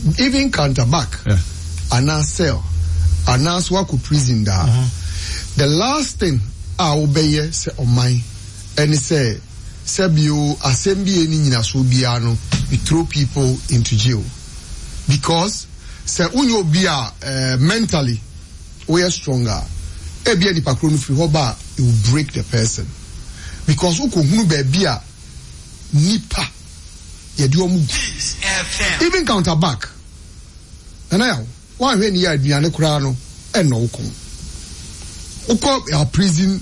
even counter back and now sell and now swap prison da. The last thing I obey say on mine and say Sebio assembly any nasubiano we throw people into jail because say unyo bia mentally we are stronger. Ebia di pakronu free hoba it will break the person because uko hunu baby a nipa even counter back and now why when you are aduane kura no e no uko our prison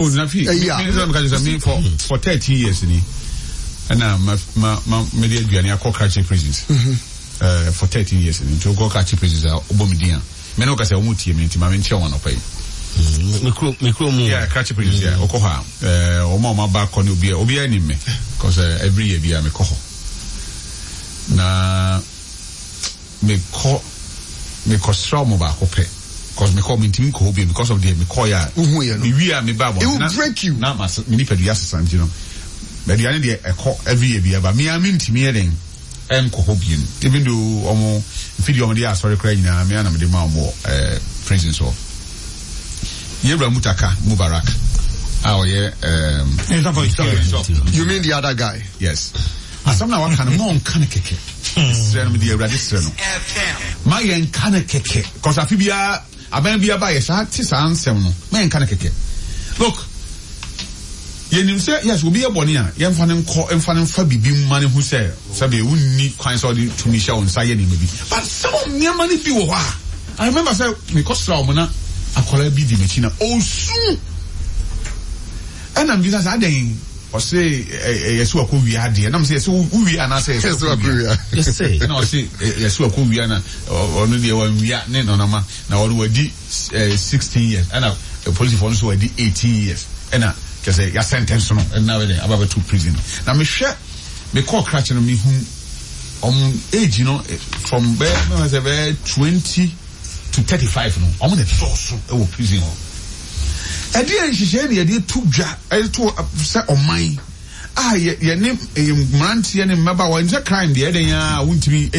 for 30 years ni and my media aduane akokra prisons for 30 years ni to go catch prisons obomidia me no ka say omutie me nti ma me ntia won opai Mikro yeah, catch prisons yeah okoha oma ba ko ni obi ani me because every year bia me ko na me ko strong ba ko pe because me call me team ko be because of the me call ya me we are me babo it will break you na ma me nipa dia sesant you know but the any every year bia ba me am ntimi eden enko hobien even though omo video on the sorry cry na me na me de ma mo prison so Yebra Mutaka Mubarak. You mean the other guy? Yes. Asamna wa kana mo nkane keke. Srenu me di awrade srenu. Ma ye nkane keke. Cause afibia aban bia ba ye sa ti sa ansem no. Ma ye nkane keke. Look. Ye nim say yes we be a boni a ye mfa ne mfa bibi mane hu say sabe wunni kwan so di tumi sha on sa ye ni bi. But some nyama ni bi wo ha. I remember say me kosra o na akola bi di mechina osu and I'm just adding or say yesu akọ wi ade na me say yesu wi ana say yesu akọ wi just say na o say yesu akọ wi ana onu de wan wi ne no na ma na o wadi 16 years and police for so wadi 18 years and say ya sentence no and now they about to prison na me hwe me call crash no me hu age you know from where 20 to 35 no omo de so e wo prison ho e dey nhihye ne dey to dwa e to say oman ye ne mrantie ne mmaba wa nse crime de den ya wontimi